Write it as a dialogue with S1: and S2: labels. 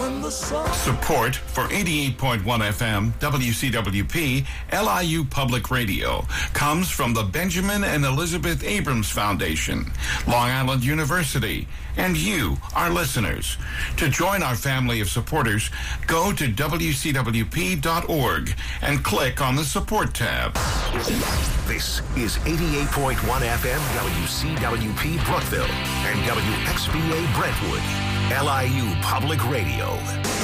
S1: Support for 88.1 FM WCWP LIU Public Radio comes from the Benjamin and Elizabeth Abrams Foundation, Long Island University, and you, our listeners. To join our family of supporters, go to WCWP.org and click on the Support tab.
S2: This is 88.1 FM WCWP Brookville and WXBA Brentwood, LIU Public Radio.